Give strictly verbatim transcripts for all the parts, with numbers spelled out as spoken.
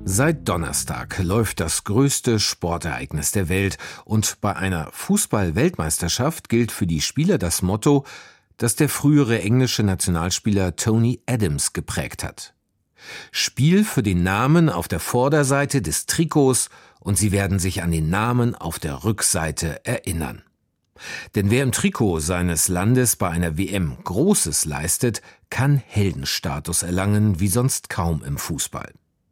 Seit Donnerstag läuft das größte Sportereignis der Welt und bei einer Fußball-Weltmeisterschaft gilt für die Spieler das Motto, das der frühere englische Nationalspieler Tony Adams geprägt hat. Spiel für den Namen auf der Vorderseite des Trikots und Sie werden sich an den Namen auf der Rückseite erinnern. Denn wer im Trikot seines Landes bei einer W M Großes leistet, kann Heldenstatus erlangen wie sonst kaum im Fußball.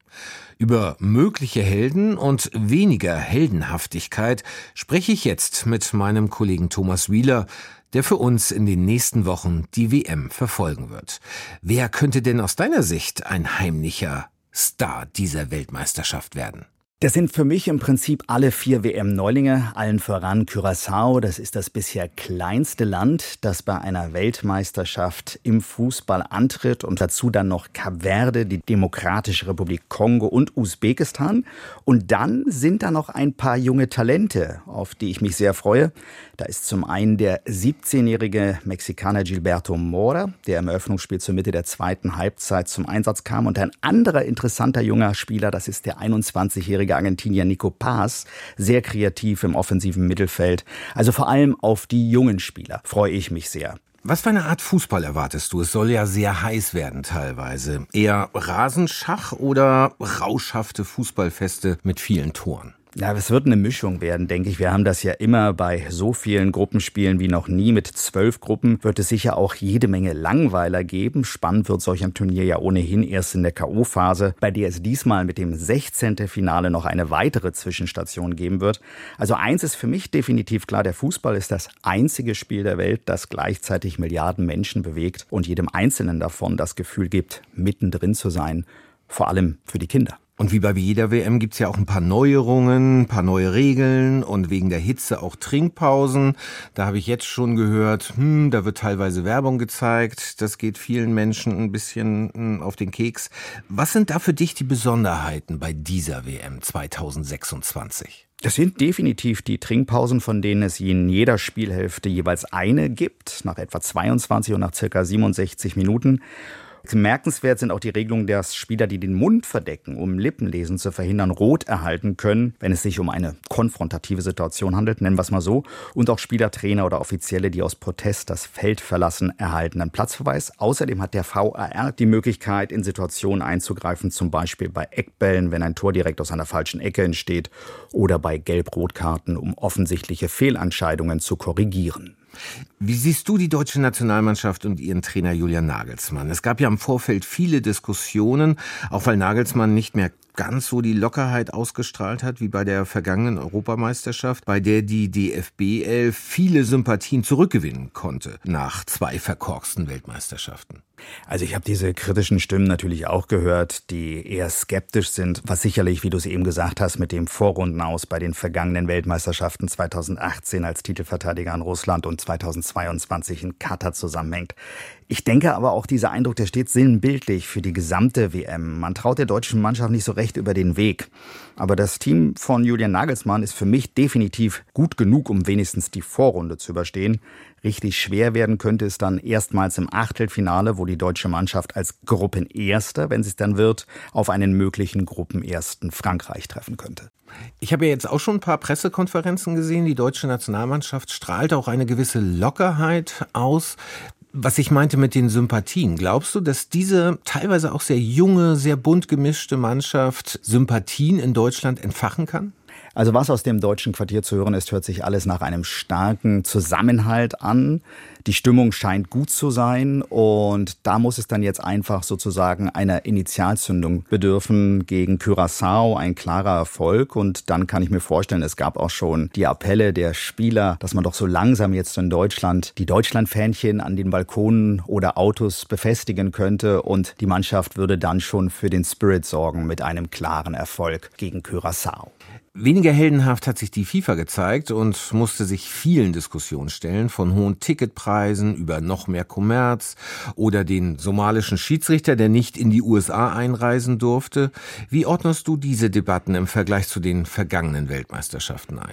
Über mögliche Helden und weniger Heldenhaftigkeit spreche ich jetzt mit meinem Kollegen Thomas Wieler, der für uns in den nächsten Wochen die W M verfolgen wird. Wer könnte denn aus deiner Sicht ein heimlicher Star dieser Weltmeisterschaft werden? Das sind für mich im Prinzip alle vier W M-Neulinge, allen voran Curaçao. Das ist das bisher kleinste Land, das bei einer Weltmeisterschaft im Fußball antritt. Und dazu dann noch Kap Verde, die Demokratische Republik Kongo und Usbekistan. Und dann sind da noch ein paar junge Talente, auf die ich mich sehr freue. Da ist zum einen der siebzehnjährige Mexikaner Gilberto Mora, der im Eröffnungsspiel zur Mitte der zweiten Halbzeit zum Einsatz kam. Und ein anderer interessanter junger Spieler, das ist der einundzwanzigjährige Argentinier Nico Paz, sehr kreativ im offensiven Mittelfeld. Also vor allem auf die jungen Spieler freue ich mich sehr. Was für eine Art Fußball erwartest du? Es soll ja sehr heiß werden teilweise. Eher Rasenschach oder rauschhafte Fußballfeste mit vielen Toren? Ja, es wird eine Mischung werden, denke ich. Wir haben das ja immer bei so vielen Gruppenspielen wie noch nie. Mit zwölf Gruppen wird es sicher auch jede Menge Langweiler geben. Spannend wird solch ein Turnier ja ohnehin erst in der K O-Phase, bei der es diesmal mit dem sechzehnten Finale noch eine weitere Zwischenstation geben wird. Also eins ist für mich definitiv klar, der Fußball ist das einzige Spiel der Welt, das gleichzeitig Milliarden Menschen bewegt und jedem Einzelnen davon das Gefühl gibt, mittendrin zu sein, vor allem für die Kinder. Und wie bei jeder W M gibt's ja auch ein paar Neuerungen, ein paar neue Regeln und wegen der Hitze auch Trinkpausen. Da habe ich jetzt schon gehört, hm, da wird teilweise Werbung gezeigt. Das geht vielen Menschen ein bisschen hm, auf den Keks. Was sind da für dich die Besonderheiten bei dieser W M zweitausendsechsundzwanzig? Das sind definitiv die Trinkpausen, von denen es in jeder Spielhälfte jeweils eine gibt, nach etwa zweiundzwanzig und nach circa siebenundsechzig Minuten. Bemerkenswert sind auch die Regelungen, dass Spieler, die den Mund verdecken, um Lippenlesen zu verhindern, rot erhalten können, wenn es sich um eine konfrontative Situation handelt, nennen wir es mal so. Und auch Spieler, Trainer oder Offizielle, die aus Protest das Feld verlassen, erhalten einen Platzverweis. Außerdem hat der V A R die Möglichkeit, in Situationen einzugreifen, zum Beispiel bei Eckbällen, wenn ein Tor direkt aus einer falschen Ecke entsteht, oder bei Gelb-Rot-Karten, um offensichtliche Fehlentscheidungen zu korrigieren. Wie siehst du die deutsche Nationalmannschaft und ihren Trainer Julian Nagelsmann? Es gab ja im Vorfeld viele Diskussionen, auch weil Nagelsmann nicht mehr ganz so die Lockerheit ausgestrahlt hat wie bei der vergangenen Europameisterschaft, bei der die D F B elf viele Sympathien zurückgewinnen konnte nach zwei verkorksten Weltmeisterschaften. Also ich habe diese kritischen Stimmen natürlich auch gehört, die eher skeptisch sind, was sicherlich, wie du es eben gesagt hast, mit dem Vorrundenaus bei den vergangenen Weltmeisterschaften zweitausendachtzehn als Titelverteidiger in Russland und zweitausendzweiundzwanzig in Katar zusammenhängt. Ich denke aber auch, dieser Eindruck, der steht sinnbildlich für die gesamte W M. Man traut der deutschen Mannschaft nicht so recht über den Weg. Aber das Team von Julian Nagelsmann ist für mich definitiv gut genug, um wenigstens die Vorrunde zu überstehen. Richtig schwer werden könnte es dann erstmals im Achtelfinale, wo die deutsche Mannschaft als Gruppenerster, wenn sie es dann wird, auf einen möglichen Gruppenersten Frankreich treffen könnte. Ich habe ja jetzt auch schon ein paar Pressekonferenzen gesehen. Die deutsche Nationalmannschaft strahlt auch eine gewisse Lockerheit aus. Was ich meinte mit den Sympathien, glaubst du, dass diese teilweise auch sehr junge, sehr bunt gemischte Mannschaft Sympathien in Deutschland entfachen kann? Also was aus dem deutschen Quartier zu hören ist, hört sich alles nach einem starken Zusammenhalt an. Die Stimmung scheint gut zu sein und da muss es dann jetzt einfach sozusagen einer Initialzündung bedürfen gegen Curaçao, ein klarer Erfolg. Und dann kann ich mir vorstellen, es gab auch schon die Appelle der Spieler, dass man doch so langsam jetzt in Deutschland die Deutschlandfähnchen an den Balkonen oder Autos befestigen könnte und die Mannschaft würde dann schon für den Spirit sorgen mit einem klaren Erfolg gegen Curaçao. Weniger heldenhaft hat sich die FIFA gezeigt und musste sich vielen Diskussionen stellen, von hohen Ticketpreisen über noch mehr Kommerz oder den somalischen Schiedsrichter, der nicht in die U S A einreisen durfte. Wie ordnest du diese Debatten im Vergleich zu den vergangenen Weltmeisterschaften ein?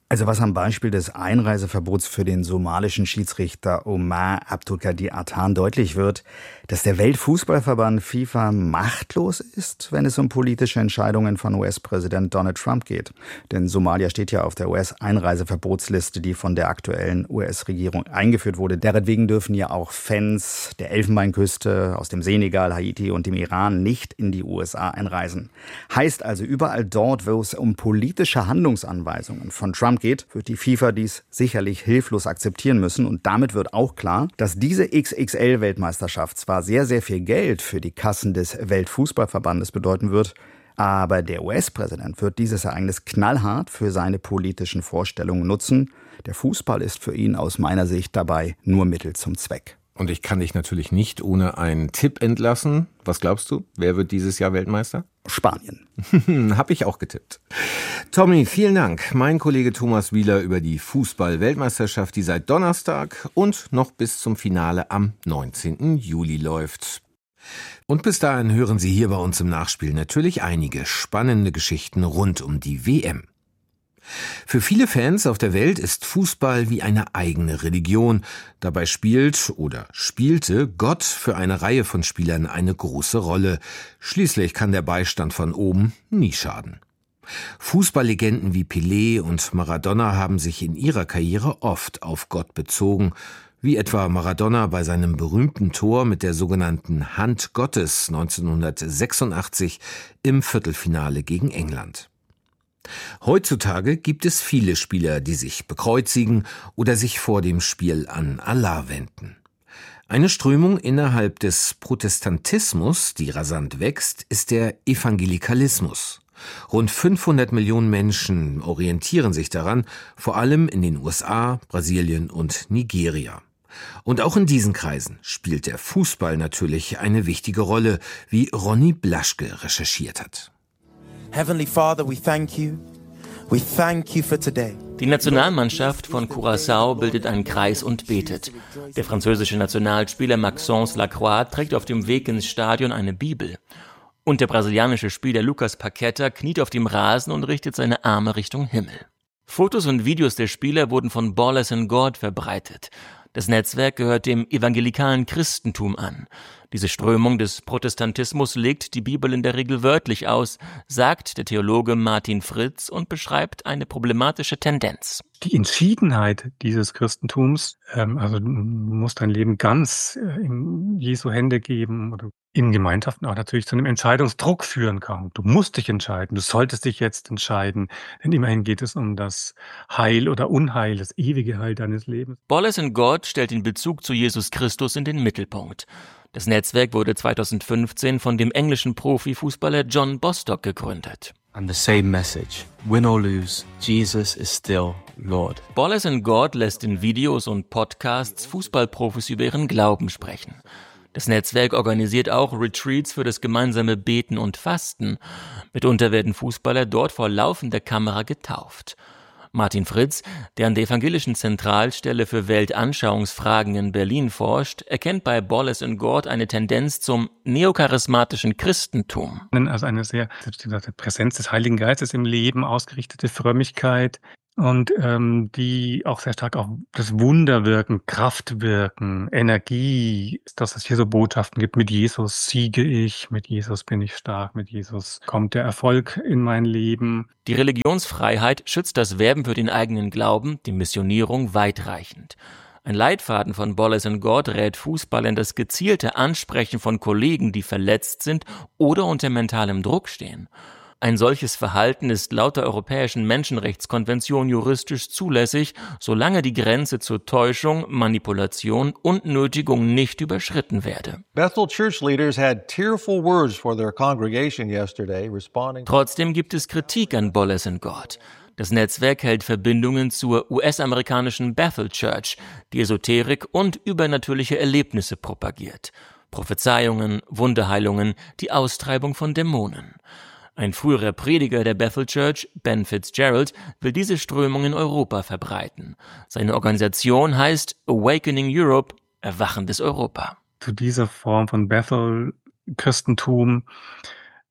Also was am Beispiel des Einreiseverbots für den somalischen Schiedsrichter Omar Abdulkadir Atan deutlich wird, dass der Weltfußballverband FIFA machtlos ist, wenn es um politische Entscheidungen von U S-Präsident Donald Trump geht. Denn Somalia steht ja auf der U S-Einreiseverbotsliste, die von der aktuellen U S-Regierung eingeführt wurde. Deretwegen dürfen ja auch Fans der Elfenbeinküste, aus dem Senegal, Haiti und dem Iran nicht in die U S A einreisen. Heißt also, überall dort, wo es um politische Handlungsanweisungen von Trump geht, wird die FIFA dies sicherlich hilflos akzeptieren müssen. Und damit wird auch klar, dass diese X X L-Weltmeisterschaft zwar sehr, sehr viel Geld für die Kassen des Weltfußballverbandes bedeuten wird, aber der U S-Präsident wird dieses Ereignis knallhart für seine politischen Vorstellungen nutzen. Der Fußball ist für ihn aus meiner Sicht dabei nur Mittel zum Zweck. Und ich kann dich natürlich nicht ohne einen Tipp entlassen. Was glaubst du? Wer wird dieses Jahr Weltmeister? Spanien. Hab ich auch getippt. Tommy, vielen Dank. Mein Kollege Thomas Wieler über die Fußball-Weltmeisterschaft, die seit Donnerstag und noch bis zum Finale am neunzehnten Juli läuft. Und bis dahin hören Sie hier bei uns im Nachspiel natürlich einige spannende Geschichten rund um die W M. Für viele Fans auf der Welt ist Fußball wie eine eigene Religion. Dabei spielt oder spielte Gott für eine Reihe von Spielern eine große Rolle. Schließlich kann der Beistand von oben nie schaden. Fußballlegenden wie Pelé und Maradona haben sich in ihrer Karriere oft auf Gott bezogen, wie etwa Maradona bei seinem berühmten Tor mit der sogenannten Hand Gottes neunzehnhundertsechsundachtzig im Viertelfinale gegen England. Heutzutage gibt es viele Spieler, die sich bekreuzigen oder sich vor dem Spiel an Allah wenden. Eine Strömung innerhalb des Protestantismus, die rasant wächst, ist der Evangelikalismus. Rund fünfhundert Millionen Menschen orientieren sich daran, vor allem in den U S A, Brasilien und Nigeria. Und auch in diesen Kreisen spielt der Fußball natürlich eine wichtige Rolle, wie Ronny Blaschke recherchiert hat. Heavenly Father, we thank you. We thank you for today. Die Nationalmannschaft von Curaçao bildet einen Kreis und betet. Der französische Nationalspieler Maxence Lacroix trägt auf dem Weg ins Stadion eine Bibel. Und der brasilianische Spieler Lucas Paqueta kniet auf dem Rasen und richtet seine Arme Richtung Himmel. Fotos und Videos der Spieler wurden von Ballers and God verbreitet. Das Netzwerk gehört dem evangelikalen Christentum an. Diese Strömung des Protestantismus legt die Bibel in der Regel wörtlich aus, sagt der Theologe Martin Fritz und beschreibt eine problematische Tendenz. Die Entschiedenheit dieses Christentums, ähm, also du musst dein Leben ganz äh, in Jesu Hände geben oder in Gemeinschaften auch natürlich zu einem Entscheidungsdruck führen kann. Du musst dich entscheiden, du solltest dich jetzt entscheiden, denn immerhin geht es um das Heil oder Unheil, das ewige Heil deines Lebens. Ballers and God stellt den Bezug zu Jesus Christus in den Mittelpunkt. Das Netzwerk wurde zweitausendfünfzehn von dem englischen Profifußballer John Bostock gegründet. And the same message. Win or lose, Jesus is still Lord. Ballers and God lässt in Videos und Podcasts Fußballprofis über ihren Glauben sprechen. Das Netzwerk organisiert auch Retreats für das gemeinsame Beten und Fasten. Mitunter werden Fußballer dort vor laufender Kamera getauft. Martin Fritz, der an der evangelischen Zentralstelle für Weltanschauungsfragen in Berlin forscht, erkennt bei Ballers and God eine Tendenz zum neocharismatischen Christentum. Also eine sehr selbst Präsenz des Heiligen Geistes im Leben, ausgerichtete Frömmigkeit und ähm, die auch sehr stark auf das Wunderwirken, Kraftwirken, Energie, dass es hier so Botschaften gibt, mit Jesus siege ich, mit Jesus bin ich stark, mit Jesus kommt der Erfolg in mein Leben. Die Religionsfreiheit schützt das Werben für den eigenen Glauben, die Missionierung weitreichend. Ein Leitfaden von Ballers and God rät Fußballern das gezielte Ansprechen von Kollegen, die verletzt sind oder unter mentalem Druck stehen. Ein solches Verhalten ist laut der Europäischen Menschenrechtskonvention juristisch zulässig, solange die Grenze zur Täuschung, Manipulation und Nötigung nicht überschritten werde. Bethel church leaders had tearful words for their congregation yesterday, responding. Trotzdem gibt es Kritik an Ballers and God. Das Netzwerk hält Verbindungen zur U S-amerikanischen Bethel Church, die Esoterik und übernatürliche Erlebnisse propagiert. Prophezeiungen, Wunderheilungen, die Austreibung von Dämonen. Ein früherer Prediger der Bethel Church, Ben Fitzgerald, will diese Strömung in Europa verbreiten. Seine Organisation heißt Awakening Europe, Erwachendes Europa. Zu dieser Form von Bethel-Christentum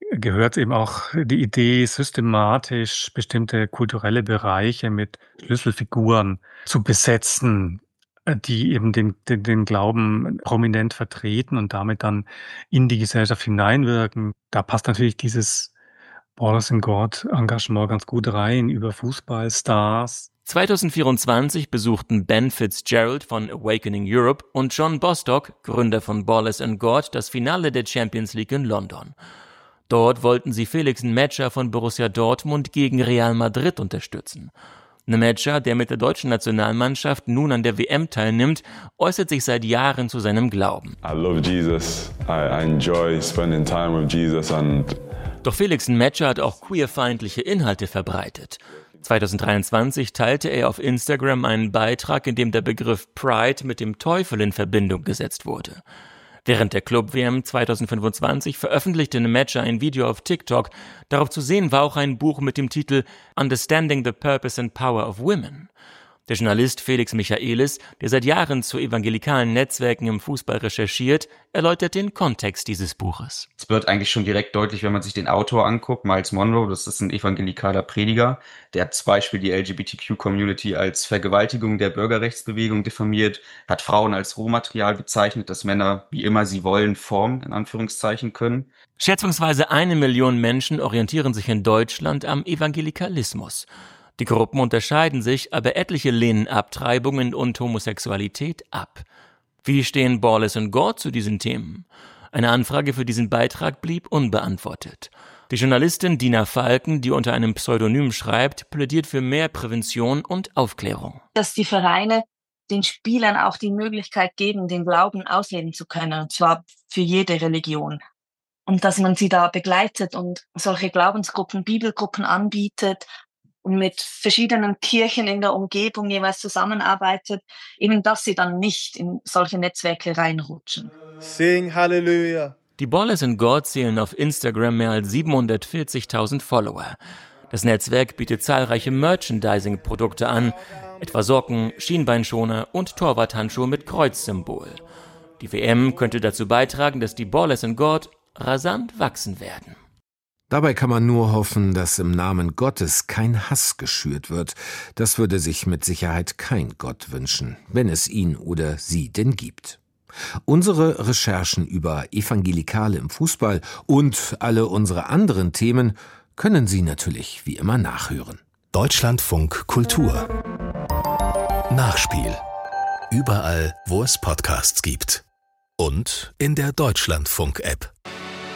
gehört eben auch die Idee, systematisch bestimmte kulturelle Bereiche mit Schlüsselfiguren zu besetzen, die eben den, den, den Glauben prominent vertreten und damit dann in die Gesellschaft hineinwirken. Da passt natürlich dieses Wallace and God Engagement ganz gut rein über Fußballstars. zwanzig vierundzwanzig besuchten Ben Fitzgerald von Awakening Europe und John Bostock, Gründer von Wallace and God, das Finale der Champions League in London. Dort wollten sie Felix Metscher von Borussia Dortmund gegen Real Madrid unterstützen. Metscher, der mit der deutschen Nationalmannschaft nun an der W M teilnimmt, äußert sich seit Jahren zu seinem Glauben. I love Jesus. I, I enjoy spending time with Jesus and Doch Felix Metscher hat auch queerfeindliche Inhalte verbreitet. zwanzig dreiundzwanzig teilte er auf Instagram einen Beitrag, in dem der Begriff Pride mit dem Teufel in Verbindung gesetzt wurde. Während der Club-W M zwanzig fünfundzwanzig veröffentlichte Metscher ein Video auf TikTok. Darauf zu sehen war auch ein Buch mit dem Titel Understanding the Purpose and Power of Women. Der Journalist Felix Michaelis, der seit Jahren zu evangelikalen Netzwerken im Fußball recherchiert, erläutert den Kontext dieses Buches. Es wird eigentlich schon direkt deutlich, wenn man sich den Autor anguckt, Miles Monroe, das ist ein evangelikaler Prediger, der hat zum Beispiel die L G B T Q-Community als Vergewaltigung der Bürgerrechtsbewegung diffamiert, hat Frauen als Rohmaterial bezeichnet, dass Männer, wie immer sie wollen, formen, in Anführungszeichen können. Schätzungsweise eine Million Menschen orientieren sich in Deutschland am Evangelikalismus. Die Gruppen unterscheiden sich, aber etliche lehnen Abtreibungen und Homosexualität ab. Wie stehen Wallace and God zu diesen Themen? Eine Anfrage für diesen Beitrag blieb unbeantwortet. Die Journalistin Dina Falken, die unter einem Pseudonym schreibt, plädiert für mehr Prävention und Aufklärung. Dass die Vereine den Spielern auch die Möglichkeit geben, den Glauben ausleben zu können, und zwar für jede Religion. Und dass man sie da begleitet und solche Glaubensgruppen, Bibelgruppen anbietet, und mit verschiedenen Kirchen in der Umgebung jeweils zusammenarbeitet, eben dass sie dann nicht in solche Netzwerke reinrutschen. Sing Halleluja. Die Wallace and God zählen auf Instagram mehr als siebenhundertvierzigtausend Follower. Das Netzwerk bietet zahlreiche Merchandising-Produkte an, etwa Socken, Schienbeinschoner und Torwarthandschuhe mit Kreuzsymbol. Die W M könnte dazu beitragen, dass die Wallace and God rasant wachsen werden. Dabei kann man nur hoffen, dass im Namen Gottes kein Hass geschürt wird. Das würde sich mit Sicherheit kein Gott wünschen, wenn es ihn oder sie denn gibt. Unsere Recherchen über Evangelikale im Fußball und alle unsere anderen Themen können Sie natürlich wie immer nachhören. Deutschlandfunk Kultur. Nachspiel. Überall, wo es Podcasts gibt. Und in der Deutschlandfunk-App.